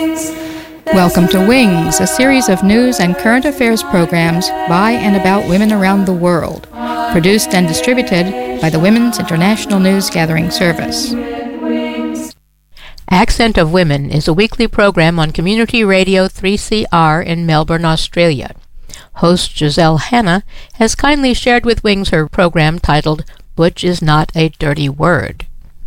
Welcome to Wings, a series of news and current affairs programs by and about women around the world, produced and distributed by the Women's International News Gathering Service. Accent of Women is a weekly program on Community Radio 3CR in Melbourne, Australia. Host Giselle Hanna has kindly shared with Wings her program titled Butch is Not a Dirty Word.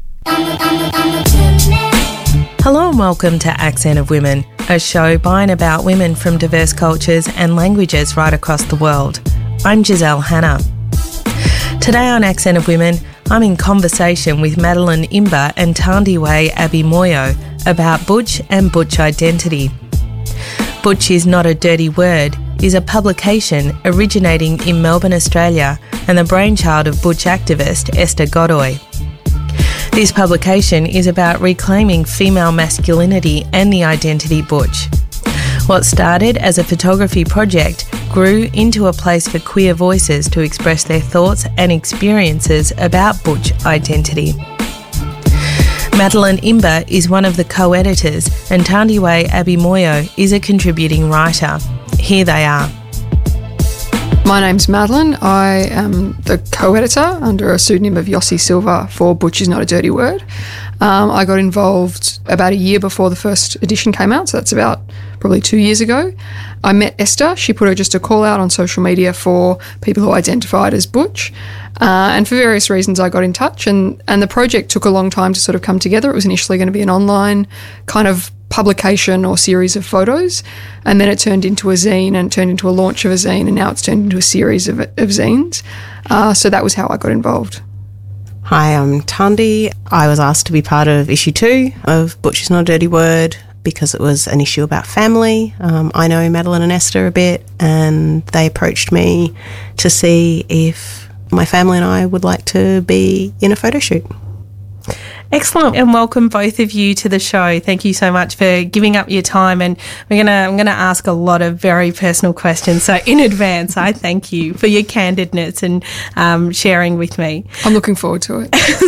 Hello and welcome to Accent of Women, a show by and about women from diverse cultures and languages right across the world. I'm Giselle Hanna. Today on Accent of Women, I'm in conversation with Madeline Imber and Thandiwe Abi-Moyo about Butch and Butch identity. Butch is Not a Dirty Word is a publication originating in Melbourne, Australia, and the brainchild of Butch activist Esther Godoy. This publication is about reclaiming female masculinity and the identity Butch. What started as a photography project grew into a place for queer voices to express their thoughts and experiences about Butch identity. Madeline Imber is one of the co-editors and Thandiwe Abi-Moyo is a contributing writer. Here they are. My name's Madeline. I am the co-editor under a pseudonym of Yossi Silva for Butch is Not a Dirty Word. I got involved about a year before the first edition came out, so that's about probably 2 years ago. I met Esther. She put just a call out on social media for people who identified as Butch. And for various reasons I got in touch and the project took a long time to sort of come together. It was initially going to be an online kind of publication or series of photos, and then it turned into a zine and turned into a launch of a zine, and now it's turned into a series of zines. So that was how I got involved. Hi, I'm Thandi. I was asked to be part of issue 2 of Butch is Not a Dirty Word because it was an issue about family. I know Madeline and Esther a bit, and they approached me to see if my family and I would like to be in a photo shoot. Excellent, and welcome both of you to the show. Thank you so much for giving up your time, and I'm gonna ask a lot of very personal questions. So in advance, I thank you for your candidness and sharing with me. I'm looking forward to it.